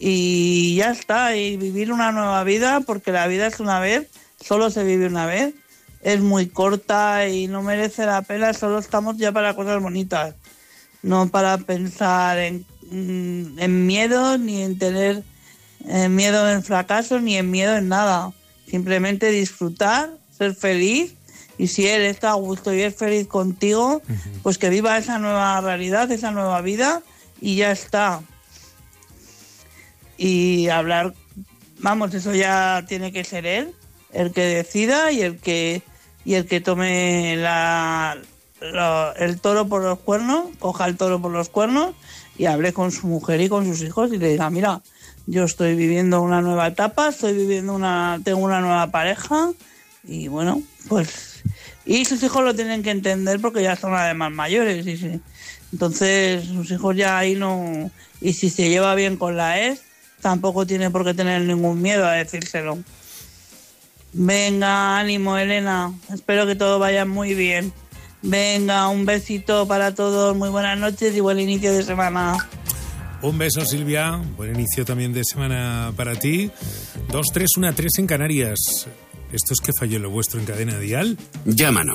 y ya está, y vivir una nueva vida, porque la vida es una vez, solo se vive una vez, es muy corta y no merece la pena, solo estamos ya para cosas bonitas, no para pensar en miedo, ni en tener miedo en fracaso, ni en miedo en nada, simplemente disfrutar, ser feliz, y si él está a gusto y es feliz contigo, pues que viva esa nueva realidad, esa nueva vida, y ya está. Y hablar, vamos, eso ya tiene que ser él, el que decida y el que tome el toro por los cuernos, coja el toro por los cuernos y hable con su mujer y con sus hijos y le diga, mira, yo estoy viviendo una nueva etapa, tengo una nueva pareja y bueno, pues, y sus hijos lo tienen que entender porque ya son además mayores y sí. Entonces sus hijos ya ahí no, y si se lleva bien con la ex, tampoco tiene por qué tener ningún miedo a decírselo. Venga, ánimo, Elena. Espero que todo vaya muy bien. Venga, un besito para todos. Muy buenas noches y buen inicio de semana. Un beso, Silvia. Buen inicio también de semana para ti. 2-3-1-3 en Canarias. ¿Esto es que falló lo vuestro en Cadena Dial? Llámanos.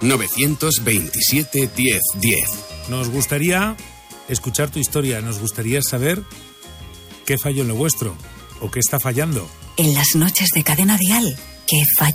927 10 10. Nos gustaría escuchar tu historia. Nos gustaría saber qué falló en lo vuestro o qué está fallando. En las noches de Cadena Dial, ¿qué falló?